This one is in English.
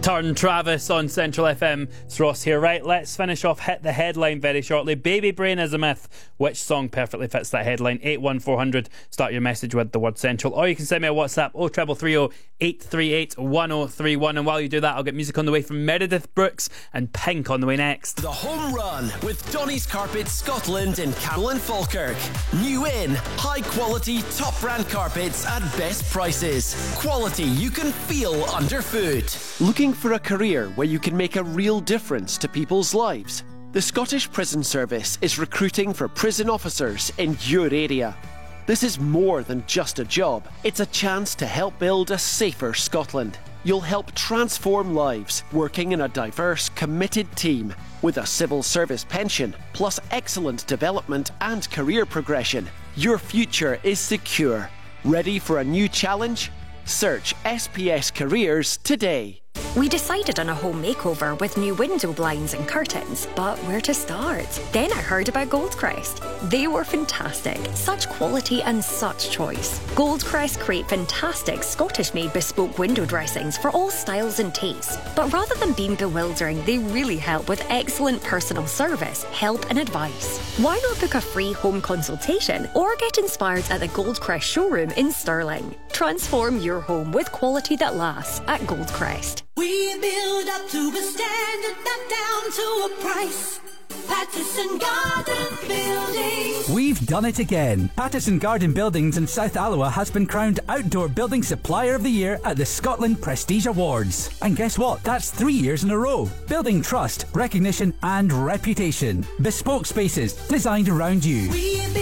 Turn Travis on Central FM. It's Ross here. Right, let's finish off Hit the Headline very shortly. Baby Brain is a myth. Which song perfectly fits that headline? 81400. Start your message with the word Central. Or you can send me a WhatsApp 0330 838 1031. And while you do that, I'll get music on the way from Meredith Brooks and Pink on the way next. The Home Run with Donny's Carpets Scotland in Carroll and Falkirk. New in, high quality, top brand carpets at best prices. Quality you can feel underfoot. Looking for a career where you can make a real difference to people's lives? The Scottish Prison Service is recruiting for prison officers in your area. This is more than just a job. It's a chance to help build a safer Scotland. You'll help transform lives working in a diverse, committed team with a civil service pension, plus excellent development and career progression. Your future is secure. Ready for a new challenge? Search SPS Careers today. We decided on a home makeover with new window blinds and curtains, but where to start? Then I heard about Goldcrest. They were fantastic. Such quality and such choice. Goldcrest create fantastic Scottish-made bespoke window dressings for all styles and tastes. But rather than being bewildering, they really help with excellent personal service, help and advice. Why not book a free home consultation or get inspired at the Goldcrest showroom in Stirling? Transform your home with quality that lasts at Goldcrest. We build up to a standard, not down to a price. Pattison Garden Buildings. We've done it again. Pattison Garden Buildings in South Alloa has been crowned Outdoor Building Supplier of the Year at the Scotland Prestige Awards. And guess what? That's 3 years in a row. Building trust, recognition and reputation. Bespoke spaces designed around you.